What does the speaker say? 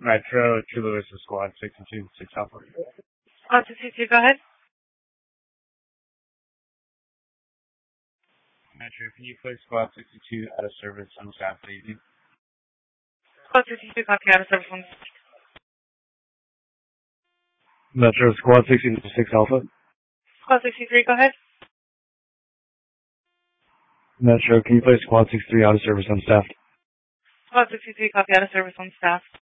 Metro, True Lewis is Squad 62, 6 Alpha. Squad 62, go ahead. Metro, can you place Squad 62 out of service on staff for the evening? Squad 62, copy out of service on staff. Metro, Squad 66 Alpha. Squad 63, go ahead. Metro, can you place Squad 63 out of service on staff? Squad 63, copy out of service on staff.